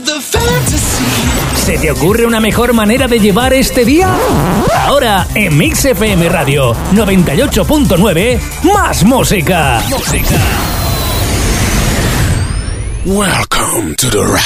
¿Se te ocurre una mejor manera de llevar este día? Ahora en Mix FM Radio 98.9, más música. Welcome to the ride.